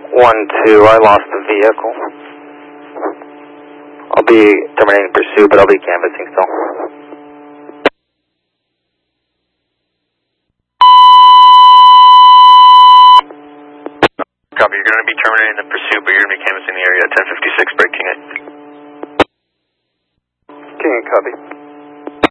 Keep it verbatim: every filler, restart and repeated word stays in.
one two, I lost the vehicle. I'll be terminating pursuit, but I'll be canvassing still. Copy, you're going to be terminating the pursuit, but you're going to be canvassing the area at ten fifty-six, break King eight. King eight, copy.